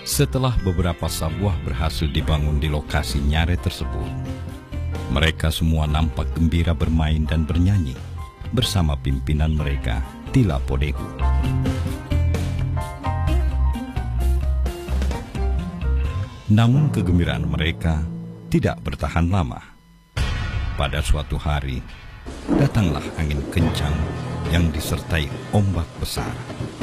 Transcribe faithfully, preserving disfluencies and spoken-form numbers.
Setelah beberapa sabwah berhasil dibangun di lokasi Nyare tersebut, mereka semua nampak gembira bermain dan bernyanyi bersama pimpinan mereka, Tila Podehu. Namun kegembiraan mereka tidak bertahan lama. Pada suatu hari, datanglah angin kencang yang disertai ombak besar.